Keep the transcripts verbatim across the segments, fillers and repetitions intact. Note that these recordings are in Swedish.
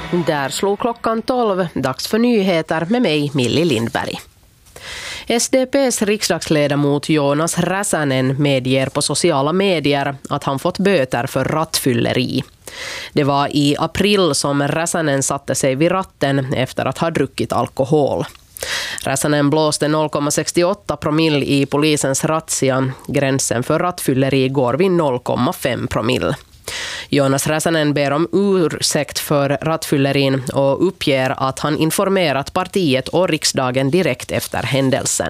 Där slog klockan tolv, dags för nyheter med mig, Milli Lindberg. S D P:s riksdagsledamot Jonas Räsänen medger på sociala medier att han fått böter för rattfylleri. Det var i april som Räsänen satte sig vid ratten efter att ha druckit alkohol. Räsänen blåste noll komma sextioåtta promille i polisens razzia. Gränsen för rattfylleri går vid noll komma fem promille. Jonas Räsänen ber om ursäkt för rattfyllerin och uppger att han informerat partiet och riksdagen direkt efter händelsen.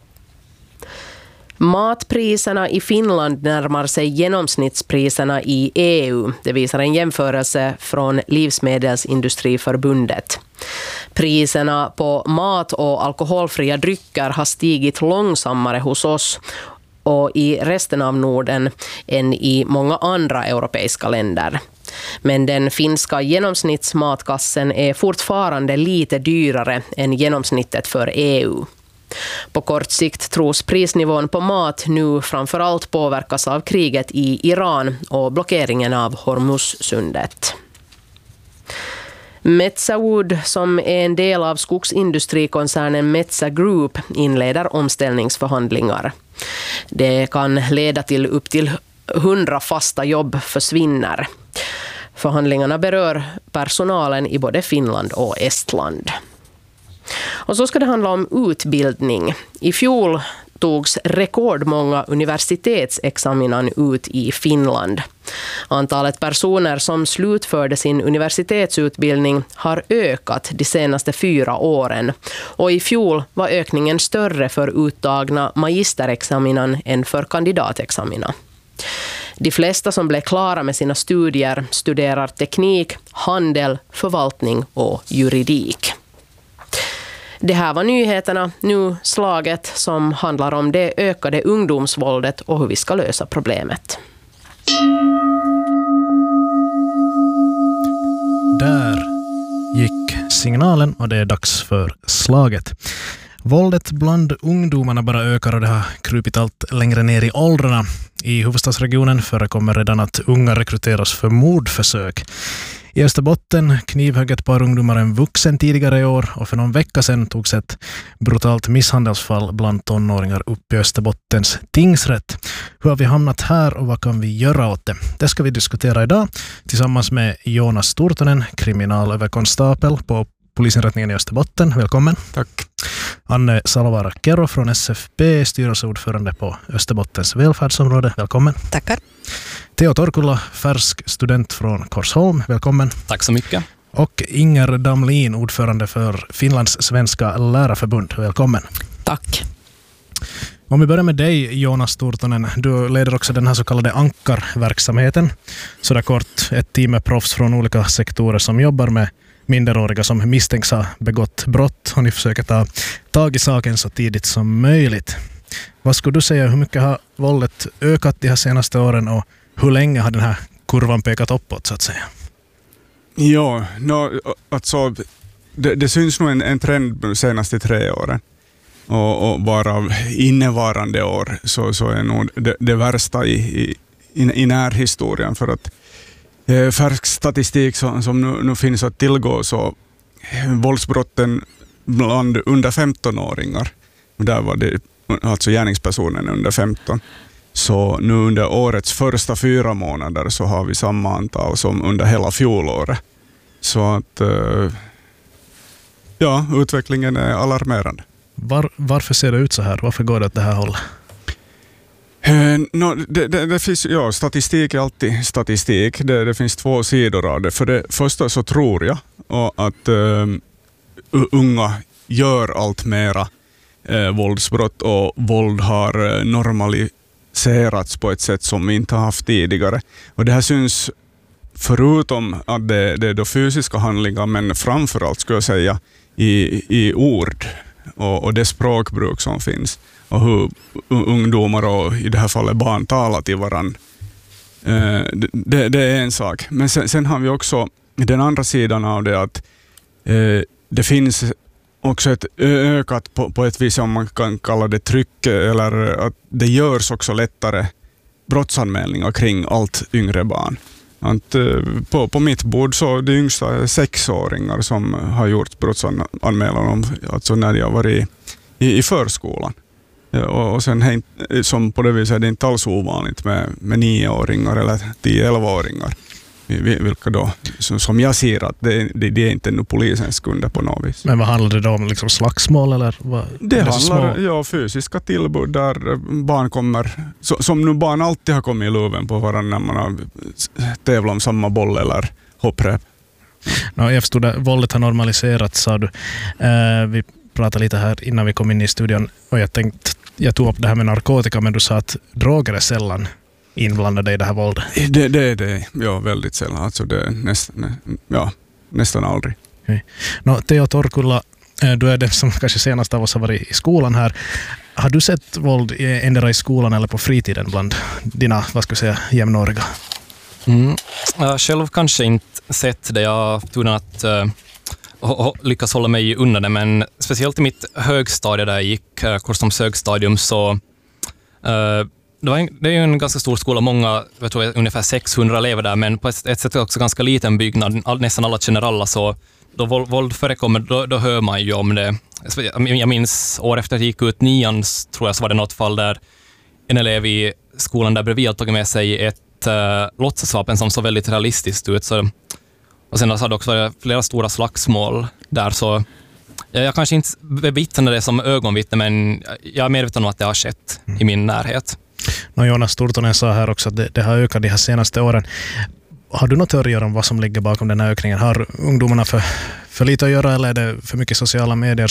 Matpriserna i Finland närmar sig genomsnittspriserna i E U. Det visar en jämförelse från Livsmedelsindustriförbundet. Priserna på mat och alkoholfria drycker har stigit långsammare hos oss och i resten av Norden än i många andra europeiska länder. Men den finska genomsnittsmatkassen är fortfarande lite dyrare än genomsnittet för E U. På kort sikt tros prisnivån på mat nu framförallt påverkas av kriget i Iran och blockeringen av Hormuzsundet. Metsä Wood, som är en del av skogsindustrikoncernen Metsä Group, inleder omställningsförhandlingar. Det kan leda till upp till hundra fasta jobb försvinner. Förhandlingarna berör personalen i både Finland och Estland. Och så ska det handla om utbildning. I fjol togs rekordmånga universitetsexaminan ut i Finland. Antalet personer som slutförde sin universitetsutbildning har ökat de senaste fyra åren. Och i fjol var ökningen större för uttagna magisterexaminan än för kandidatexamina. De flesta som blev klara med sina studier studerar teknik, handel, förvaltning och juridik. Det här var nyheterna, nu slaget som handlar om det ökade ungdomsvåldet och hur vi ska lösa problemet. Där gick signalen och det är dags för slaget. Våldet bland ungdomarna bara ökar och det har krupit allt längre ner i åldrarna. I huvudstadsregionen förekommer redan att unga rekryteras för mordförsök. I Österbotten knivhögg ett par ungdomar en vuxen tidigare i år och för någon vecka sedan togs ett brutalt misshandelsfall bland tonåringar upp i Österbottens tingsrätt. Hur har vi hamnat här och vad kan vi göra åt det? Det ska vi diskutera idag tillsammans med Jonas Stortonen, kriminalöverkonstapel på polisinrättningen i Österbotten. Välkommen. Tack. Anne Salvara Kero från S F P, styrelseordförande på Österbottens välfärdsområde. Välkommen. Tackar. Teo Torkula, färsk student från Korsholm. Välkommen. Tack så mycket. Och Inger Damlin, ordförande för Finlands svenska lärarförbund. Välkommen. Tack. Om vi börjar med dig, Jonas Stortonen. Du leder också den här så kallade ankarverksamheten. Så där kort, ett team med proffs från olika sektorer som jobbar med minderåriga som misstänks ha begått brott och ni försöker ta tag i saken så tidigt som möjligt. Vad skulle du säga, hur mycket har våldet ökat de här senaste åren och hur länge har den här kurvan pekat uppåt så att säga? Ja, no, alltså, det, det syns nog en, en trend de senaste tre åren. Och, och bara innevarande år så, så är nog det, det värsta i, i, i närhistorien för att eh, färsk statistik som, som nu, nu finns att tillgå så eh, våldsbrotten bland under femton-åringar. Där var det alltså gärningspersonen under femton. Så nu under årets första fyra månader så har vi samma antal som under hela fjolåret. Så att ja, utvecklingen är alarmerande. Var, varför ser det ut så här? Varför går det åt det här hållet? Eh, no, det, det, det finns, ja, statistik är alltid statistik. Det, det finns två sidor av det. För det första så tror jag att uh, unga gör allt mera uh, våldsbrott och våld har uh, normaliserats på ett sätt som vi inte har haft tidigare. Och det här syns förutom att det, det är då fysiska handlingar men framförallt skulle jag säga i, i ord och, och det språkbruk som finns. Och hur ungdomar och i det här fallet barn talar till varandra. Eh, det, det är en sak. Men sen, sen har vi också den andra sidan av det att eh, det finns också ett ökat på, på ett vis om man kan kalla det tryck eller att det görs också lättare brottsanmälningar kring allt yngre barn. Att, på, på mitt bord så det yngsta är sexåringar som har gjort brottsanmälan om, alltså när jag var i, i, i förskolan. Och, och sen som på det viset är det inte alls ovanligt med, med nioåringar eller tio-elvaåringar. Vilka då, som jag ser att det, det, det är inte nu polisens kunder på något vis. Men vad handlar det då om, liksom slagsmål eller vad? Det handlar om ja, fysiska tillbud där barn kommer, så, som nu barn alltid har kommit i luven på varandra när man har tävlat om samma boll eller hopprep. Ja, jag förstod att våldet har normaliserats, sa du. Eh, vi pratade lite här innan vi kom in i studion och jag tänkte, jag tog upp det här med narkotika, men du sa att droger är sällan inblandade i det här våldet. Det, det, det ja, väldigt sällan. Alltså det är näst, nä, ja, nästan aldrig. Okay. No, Teo Torkula, du är den som kanske senast av oss har varit i skolan här. Har du sett våld endera i skolan eller på fritiden bland dina, vad ska jag säga, jämnåriga? Mm. Jag själv kanske inte sett det. Jag tog den att uh, lyckas hålla mig undan det, men speciellt i mitt högstadie där jag gick, uh, Korsholms högstadium, så uh, Det, var en, det är ju en ganska stor skola, många, jag tror ungefär sexhundra elever där, men på ett, ett sätt också ganska liten byggnad, all, nästan alla känner alla, så då våld, våld förekommer, då, då hör man ju om det. Jag minns år efter att jag gick ut nian, tror jag, så var det något fall där en elev i skolan där bredvid tog med sig ett uh, låtsasvapen som såg väldigt realistiskt ut. Så, och sen hade det också flera stora slagsmål där, så jag, jag kanske inte bevittnade det som ögonvittne, men jag är medveten om att det har skett mm. i min närhet. No, Jonas Turtonen sa här också att det, det har ökat de här senaste åren. Har du något teorier om vad som ligger bakom den här ökningen? Har ungdomarna för, för lite att göra eller är det för mycket sociala medier